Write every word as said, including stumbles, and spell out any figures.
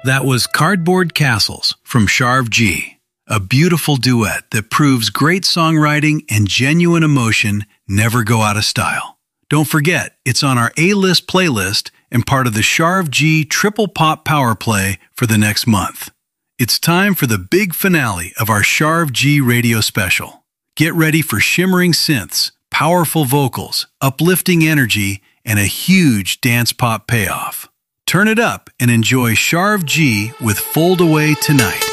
That was Cardboard Castles from Sharv G, a beautiful duet that proves great songwriting and genuine emotion never go out of style. Don't forget, it's on our A-list playlist and part of the Sharv G Triple Pop Power Play for the next month. It's time for the big finale of our Sharv G radio special. Get ready for shimmering synths, powerful vocals, uplifting energy, and a huge dance pop payoff. Turn it up and enjoy Sharv G with Fold Away Tonight.